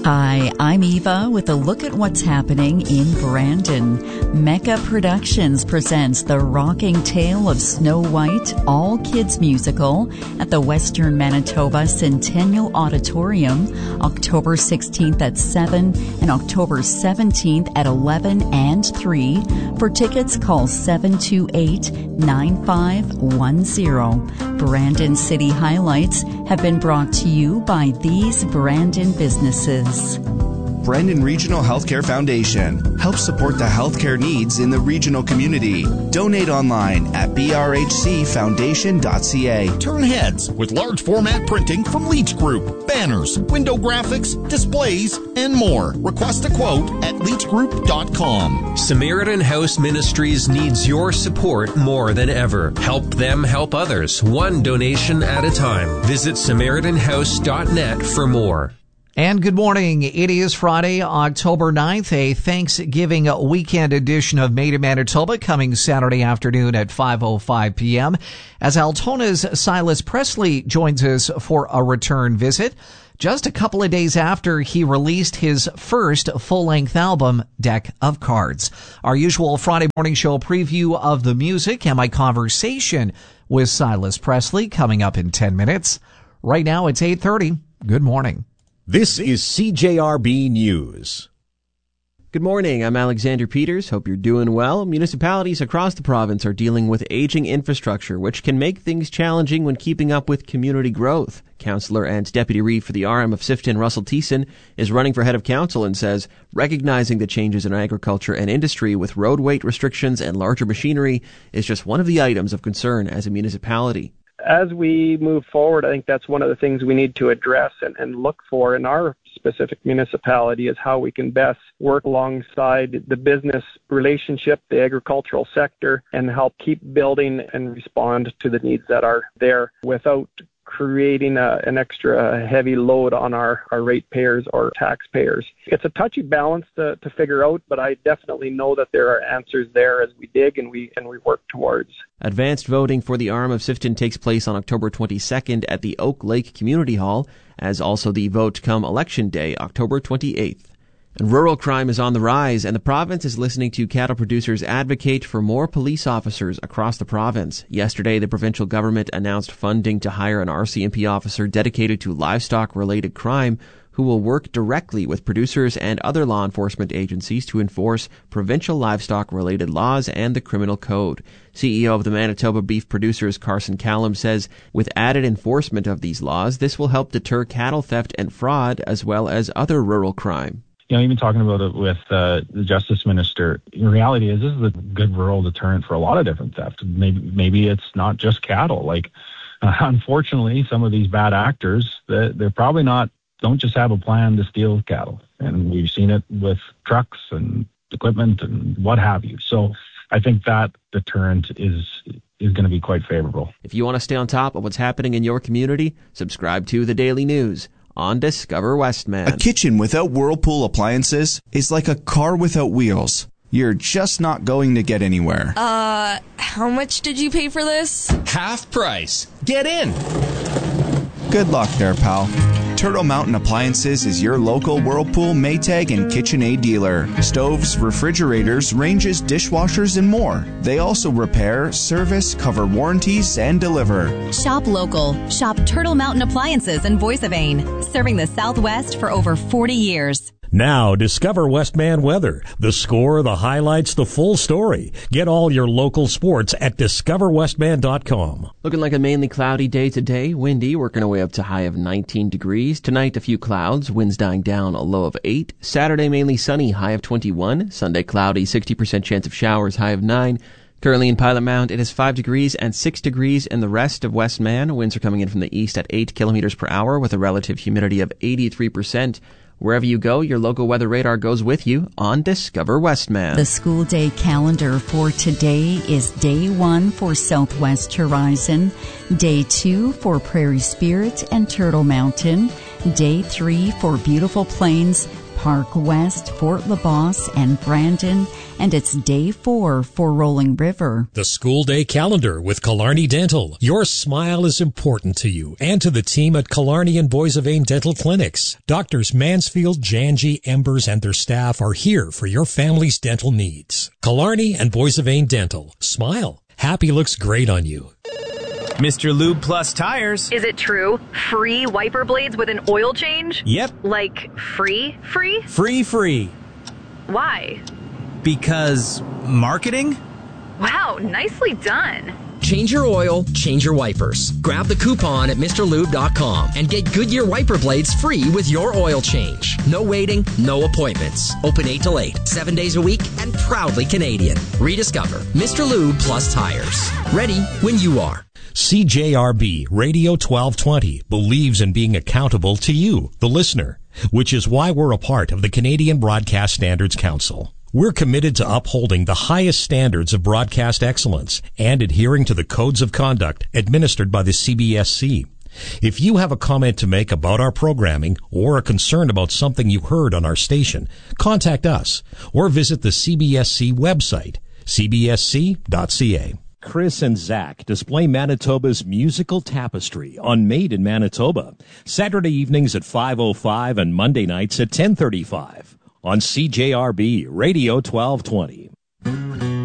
Hi, I'm Eva with a look at what's happening in Brandon. Mecca Productions presents The Rocking Tale of Snow White all-kids musical at the Western Manitoba Centennial Auditorium, October 16th at 7 and October 17th at 11 and 3. For tickets, call 728-9510. Brandon City highlights have been brought to you by these Brandon businesses. Brandon Regional Healthcare Foundation helps support the healthcare needs in the regional community. Donate online at brhcfoundation.ca. Turn heads with large format printing from Leach Group. Banners, window graphics, displays, and more. Request a quote at leachgroup.com. Samaritan House Ministries needs your support more than ever. Help them help others, one donation at a time. Visit SamaritanHouse.net for more. And good morning. It is Friday, October 9th, a Thanksgiving weekend edition of Made in Manitoba coming Saturday afternoon at 5:05 p.m. as Altona's Silas Presley joins us for a return visit just a couple of days after he released his first full-length album, Deck of Cards. Our usual Friday morning show preview of the music and my conversation with Silas Presley coming up in 10 minutes. Right now it's 8:30. Good morning. This is CJRB News. Good morning. I'm Alexander Peters. Hope you're doing well. Municipalities across the province are dealing with aging infrastructure, which can make things challenging when keeping up with community growth. Councillor and Deputy Reeve for the RM of Sifton, Russell Thiessen, is running for head of council and says recognizing the changes in agriculture and industry with road weight restrictions and larger machinery is just one of the items of concern as a municipality. As we move forward, I think that's one of the things we need to address and look for in our specific municipality is how we can best work alongside the business relationship, the agricultural sector, and help keep building and respond to the needs that are there without creating an extra heavy load on our ratepayers or taxpayers. It's a touchy balance to figure out, but I definitely know that there are answers there as we dig and we work towards. Advanced voting for the RM of Sifton takes place on October 22nd at the Oak Lake Community Hall, as also the vote come Election Day, October 28th. And rural crime is on the rise, and the province is listening to cattle producers advocate for more police officers across the province. Yesterday, the provincial government announced funding to hire an RCMP officer dedicated to livestock-related crime who will work directly with producers and other law enforcement agencies to enforce provincial livestock-related laws and the criminal code. CEO of the Manitoba Beef Producers, Carson Callum, says with added enforcement of these laws, this will help deter cattle theft and fraud as well as other rural crime. You know, even talking about it with the Justice Minister, the reality is this is a good rural deterrent for a lot of different theft. Maybe it's not just cattle. Unfortunately, some of these bad actors, they're probably don't just have a plan to steal cattle. And we've seen it with trucks and equipment and what have you. So I think that deterrent is going to be quite favorable. If you want to stay on top of what's happening in your community, subscribe to The Daily News on Discover Westman. A kitchen without Whirlpool appliances is like a car without wheels. You're just not going to get anywhere. How much did you pay for this? Half price. Get in. Good luck there, pal. Turtle Mountain Appliances is your local Whirlpool, Maytag, and KitchenAid dealer. Stoves, refrigerators, ranges, dishwashers, and more. They also repair, service, cover warranties, and deliver. Shop local. Shop Turtle Mountain Appliances in Voice of Ain, serving the Southwest for over 40 years. Now, discover Westman Weather. The score, the highlights, the full story. Get all your local sports at discoverwestman.com. Looking like a mainly cloudy day today. Windy, working our way up to high of 19 degrees. Tonight, a few clouds. Winds dying down, a low of 8. Saturday, mainly sunny, high of 21. Sunday, cloudy, 60% chance of showers, high of 9. Currently in Pilot Mound, it is 5 degrees and 6 degrees in the rest of Westman. Winds are coming in from the east at 8 kilometers per hour with a relative humidity of 83%. Wherever you go, your local weather radar goes with you on Discover Westman. The school day calendar for today is Day 1 for Southwest Horizon, Day 2 for Prairie Spirit and Turtle Mountain, Day 3 for Beautiful Plains, Park West, Fort LaBosse, and Brandon, and it's Day 4 for Rolling River. The school day calendar with Killarney Dental. Your smile is important to you and to the team at Killarney and Boissevain Dental Clinics. Doctors Mansfield, Janji, Embers, and their staff are here for your family's dental needs. Killarney and Boissevain Dental. Smile. Happy looks great on you. Mr. Lube Plus Tires. Is it true? Free wiper blades with an oil change? Yep. Like free? Free. Why? Because marketing? Wow, nicely done. Change your oil, change your wipers. Grab the coupon at MrLube.com and get Goodyear wiper blades free with your oil change. No waiting, no appointments. Open 8 till 8, 7 days a week, and proudly Canadian. Rediscover Mr. Lube Plus Tires. Ready when you are. CJRB Radio 1220 believes in being accountable to you, the listener, which is why we're a part of the Canadian Broadcast Standards Council. We're committed to upholding the highest standards of broadcast excellence and adhering to the codes of conduct administered by the CBSC. If you have a comment to make about our programming or a concern about something you heard on our station, contact us or visit the CBSC website, cbsc.ca. Chris and Zach display Manitoba's musical tapestry on Made in Manitoba, Saturday evenings at 5:05 and Monday nights at 10:35 on CJRB Radio 1220.